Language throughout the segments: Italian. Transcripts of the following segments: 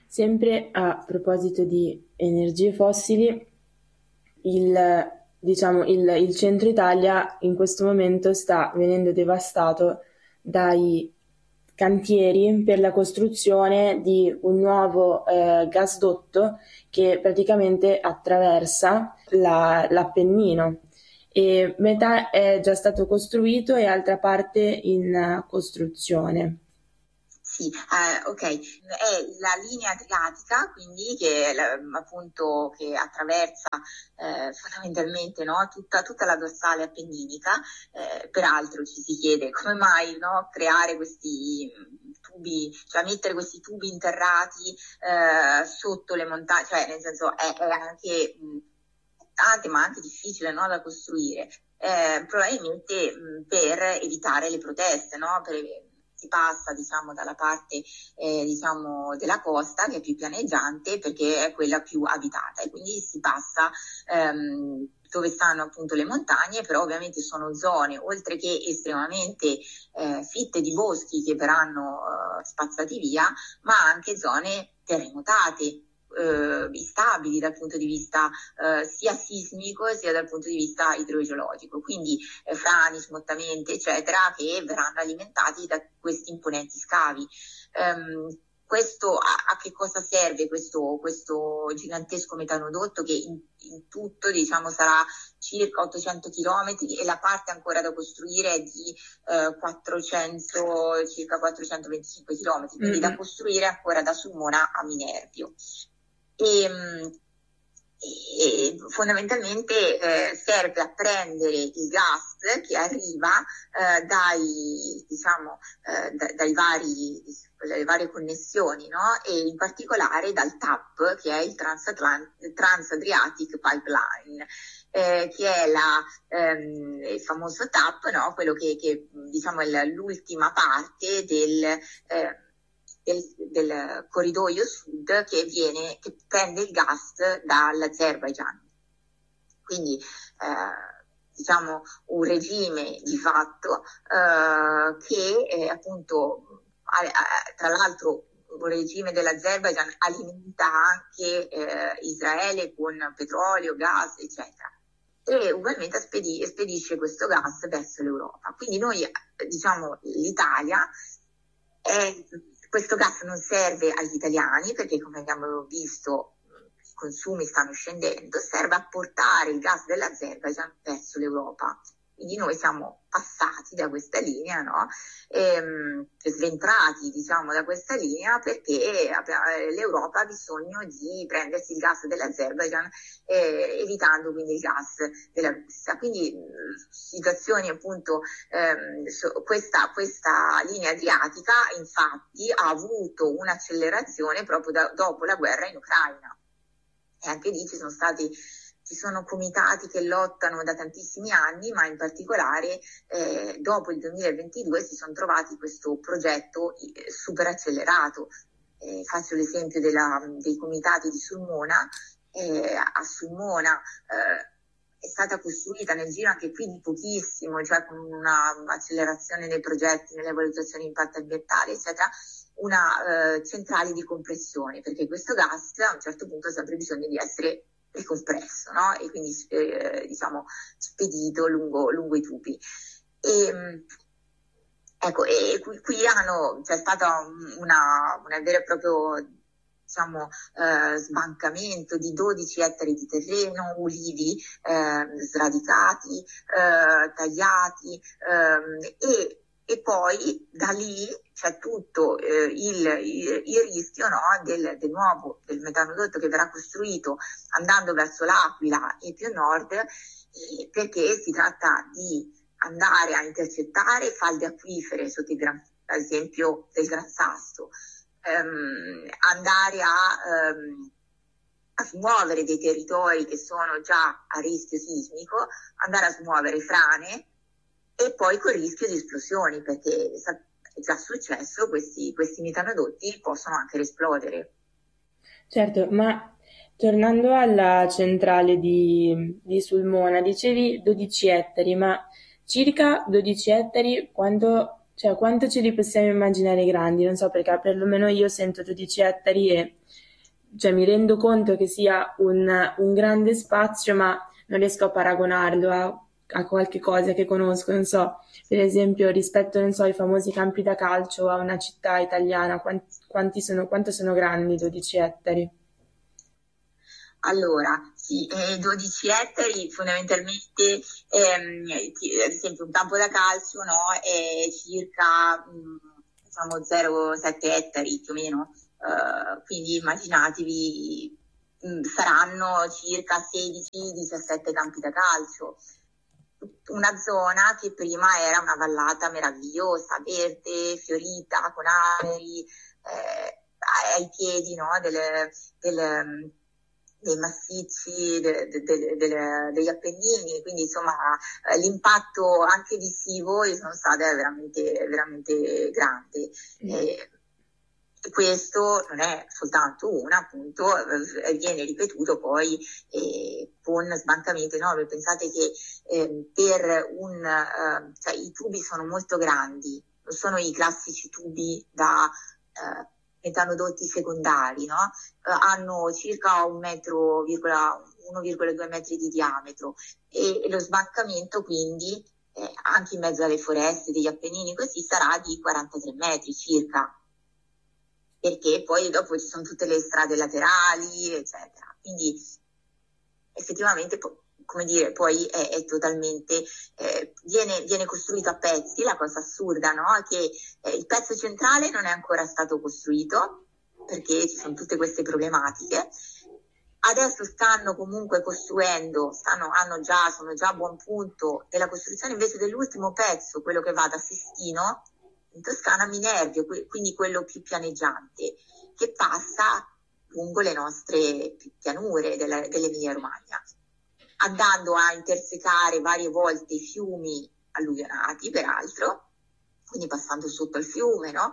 Sempre a proposito di energie fossili, il centro Italia in questo momento sta venendo devastato dai cantieri per la costruzione di un nuovo gasdotto che praticamente attraversa l'Appennino, e metà è già stato costruito e altra parte in costruzione. Sì, ok, è la linea adriatica, quindi che appunto che attraversa fondamentalmente, no, tutta la dorsale appenninica. Peraltro ci si chiede come mai, no, creare questi tubi, cioè mettere questi tubi interrati sotto le montagne, cioè nel senso è anche importante ma anche difficile, no, da costruire. Probabilmente per evitare le proteste, no? Si passa, diciamo, dalla parte diciamo della costa, che è più pianeggiante, perché è quella più abitata, e quindi si passa dove stanno appunto le montagne, però ovviamente sono zone, oltre che estremamente fitte di boschi che verranno spazzati via, ma anche zone terremotate, instabili dal punto di vista sia sismico sia dal punto di vista idrogeologico, quindi frane, smottamenti eccetera, che verranno alimentati da questi imponenti scavi. Questo a che cosa serve questo gigantesco metanodotto, che in tutto, diciamo, sarà circa 800 km, e la parte ancora da costruire è di circa 425 km, quindi da costruire ancora da Sulmona a Minerbio. E fondamentalmente serve a prendere il gas che arriva dalle varie connessioni, no? E in particolare dal TAP, che è il Trans-Adriatic Pipeline, che è il famoso TAP, no? Quello che diciamo è l'ultima parte del corridoio sud che prende il gas dall'Azerbaigian. Quindi diciamo un regime di fatto che appunto tra l'altro un regime dell'Azerbaigian alimenta anche Israele con petrolio, gas eccetera, e ugualmente spedisce questo gas verso l'Europa. Quindi noi, diciamo, l'Italia questo gas non serve agli italiani, perché come abbiamo visto i consumi stanno scendendo, serve a portare il gas dell'Azerbaigian verso l'Europa. Quindi noi siamo passati da questa linea, no? Sventrati, diciamo, da questa linea, perché l'Europa ha bisogno di prendersi il gas dell'Azerbaigian, evitando quindi il gas della Russia. Quindi situazioni appunto, questa linea adriatica infatti ha avuto un'accelerazione proprio dopo la guerra in Ucraina, e anche lì ci sono comitati che lottano da tantissimi anni, ma in particolare dopo il 2022 si sono trovati questo progetto super accelerato. Faccio l'esempio dei comitati di Sulmona. A Sulmona è stata costruita nel giro anche qui di pochissimo, cioè con un'accelerazione nei progetti, nelle valutazioni di impatto ambientale, eccetera, una centrale di compressione, perché questo gas a un certo punto ha sempre bisogno di essere ricompresso, no? E quindi diciamo spedito lungo i tubi. Ecco, e qui c'è stata una vera e proprio, diciamo, sbancamento di 12 ettari di terreno, ulivi sradicati, tagliati, e poi da lì c'è tutto il rischio, no, del metanodotto che verrà costruito andando verso l'Aquila e più a nord, perché si tratta di andare a intercettare falde acquifere sotto ad esempio del Gran Sasso, andare a smuovere dei territori che sono già a rischio sismico, andare a smuovere frane, e poi col rischio di esplosioni, perché è già successo, questi metanodotti possono anche esplodere. Certo, ma tornando alla centrale di Sulmona, dicevi 12 ettari, ma circa 12 ettari quanto Cioè, quanto ce li possiamo immaginare grandi? Non so, perché perlomeno io sento 12 ettari e cioè, mi rendo conto che sia un grande spazio, ma non riesco a paragonarlo a qualche cosa che conosco, non so, per esempio rispetto, non so, ai famosi campi da calcio a una città italiana, quanto sono grandi 12 ettari? Allora, sì, 12 ettari fondamentalmente, ad esempio un campo da calcio, no, è circa, diciamo 0,7 ettari più o meno. Quindi immaginatevi, saranno circa 16-17 campi da calcio. Una zona che prima era una vallata meravigliosa, verde, fiorita, con alberi, ai piedi, no, dei massicci degli Appennini, quindi insomma l'impatto anche visivo di Sono Stata è veramente, veramente grande. E questo non è soltanto una, appunto, viene ripetuto poi con sbancamenti enormi. Pensate che cioè, i tubi sono molto grandi, non sono i classici tubi da metanodotti secondari, no? Hanno circa 1,2 metri di diametro e lo sbancamento quindi anche in mezzo alle foreste degli Appennini così sarà di 43 metri circa, perché poi dopo ci sono tutte le strade laterali, eccetera. Quindi effettivamente, come dire, poi è totalmente, viene costruito a pezzi, la cosa assurda, no? Che il pezzo centrale non è ancora stato costruito, perché ci sono tutte queste problematiche. Adesso stanno comunque costruendo, sono già a buon punto della costruzione invece dell'ultimo pezzo, quello che va da Sestino, in Toscana, a Minervio, quindi quello più pianeggiante, che passa lungo le nostre pianure dell'Emilia Romagna, andando a intersecare varie volte i fiumi alluvionati, peraltro, quindi passando sotto il fiume, no?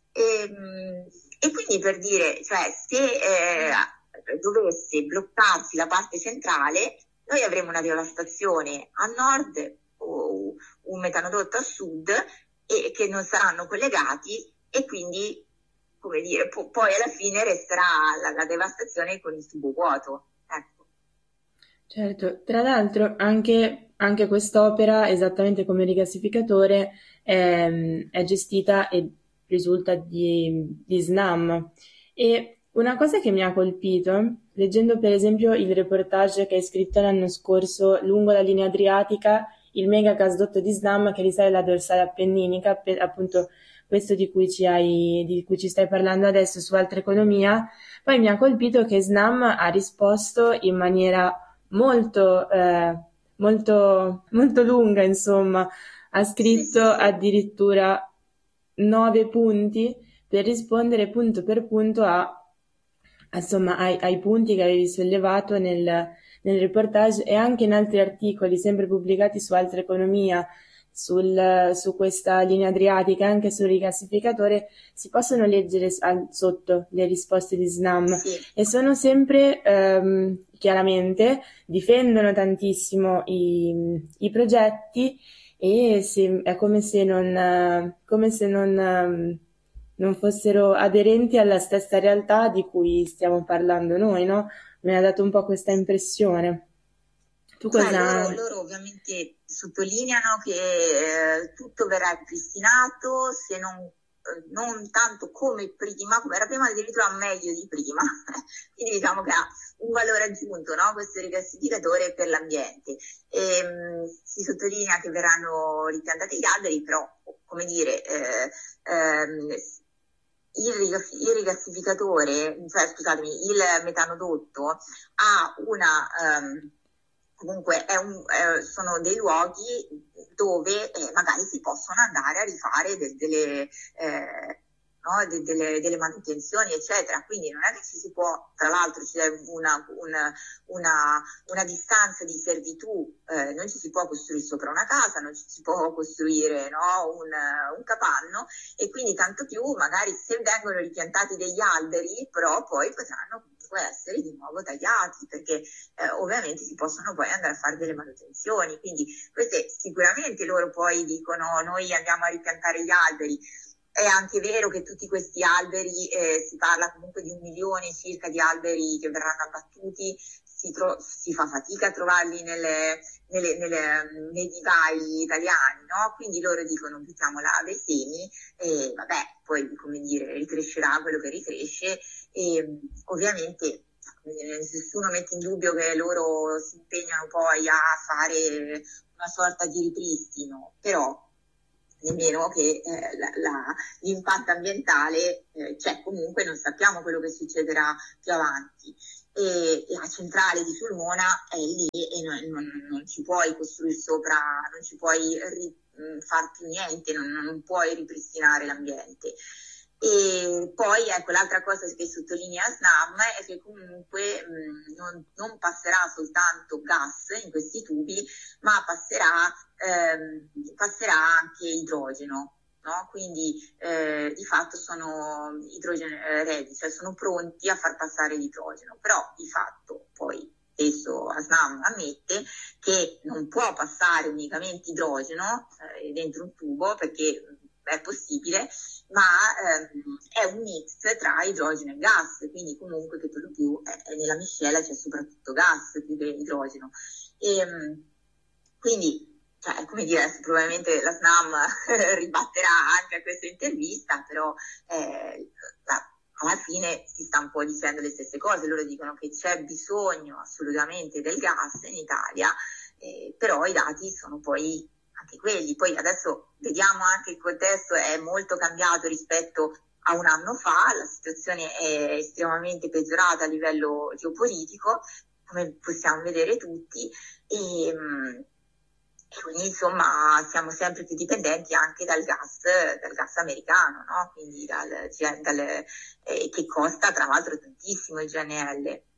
E quindi per dire, cioè, se dovesse bloccarsi la parte centrale, noi avremo una devastazione a nord o un metanodotto a sud e che non saranno collegati e quindi, come dire, poi alla fine resterà la devastazione con il tubo vuoto. Ecco. Certo, tra l'altro anche quest'opera, esattamente come il rigassificatore, è gestita e risulta di SNAM. E una cosa che mi ha colpito, leggendo per esempio il reportage che hai scritto l'anno scorso lungo la linea adriatica, il mega gasdotto di SNAM che risale alla dorsale appenninica, appunto questo di cui ci stai parlando adesso su Altra Economia, poi mi ha colpito che SNAM ha risposto in maniera molto, molto lunga, insomma, ha scritto addirittura 9 punti per rispondere punto per punto insomma, ai punti che avevi sollevato nel reportage e anche in altri articoli sempre pubblicati su Altra Economia, su questa linea adriatica, anche sul rigassificatore, si possono leggere sotto le risposte di SNAM e sono sempre, chiaramente, difendono tantissimo i progetti e è come se non fossero aderenti alla stessa realtà di cui stiamo parlando noi, no? Mi ha dato un po' questa impressione. Tu cosa... Loro ovviamente sottolineano che tutto verrà ripristinato, se non tanto come era prima, addirittura meglio di prima. Quindi diciamo che ha un valore aggiunto, no? Questo rigassificatore per l'ambiente. Si sottolinea che verranno ripiantati gli alberi, però, come dire, il rigassificatore, cioè scusatemi, il metanodotto ha comunque sono dei luoghi dove magari si possono andare a rifare no? Delle manutenzioni, eccetera. Quindi non è che ci si può, tra l'altro c'è una distanza di servitù, non ci si può costruire sopra una casa, non ci si può costruire, no? un capanno, e quindi tanto più magari se vengono ripiantati degli alberi, però poi potranno comunque essere di nuovo tagliati, perché ovviamente si possono poi andare a fare delle manutenzioni. Quindi queste sicuramente loro poi dicono noi andiamo a ripiantare gli alberi. È anche vero che tutti questi alberi, si parla comunque di 1 milione circa di alberi che verranno abbattuti, si fa fatica a trovarli nei vivai italiani, no? Quindi loro dicono buttiamo là dei semi e vabbè, poi come dire, ricrescerà quello che ricresce, e ovviamente nessuno mette in dubbio che loro si impegnano poi a fare una sorta di ripristino, però nemmeno che l'impatto ambientale c'è, comunque non sappiamo quello che succederà più avanti. E la centrale di Sulmona è lì e non ci puoi costruire sopra, non ci puoi far più niente, non puoi ripristinare l'ambiente. E poi ecco, l'altra cosa che sottolinea SNAM è che comunque non passerà soltanto gas in questi tubi, ma passerà anche idrogeno, no? Quindi di fatto sono idrogeno ready, cioè sono pronti a far passare l'idrogeno, però di fatto poi stesso ASNAM ammette che non può passare unicamente idrogeno dentro un tubo, perché è possibile, ma è un mix tra idrogeno e gas, quindi comunque che per lo più nella miscela c'è soprattutto gas più che idrogeno. E quindi, cioè, come dire, adesso probabilmente la SNAM ribatterà anche a questa intervista, però alla fine si sta un po' dicendo le stesse cose. Loro dicono che c'è bisogno assolutamente del gas in Italia, però i dati sono poi anche quelli. Poi adesso vediamo anche il contesto è molto cambiato rispetto a un anno fa, la situazione è estremamente peggiorata a livello geopolitico, come possiamo vedere tutti, e quindi insomma siamo sempre più dipendenti anche dal gas americano, no? Quindi che costa tra l'altro tantissimo il GNL.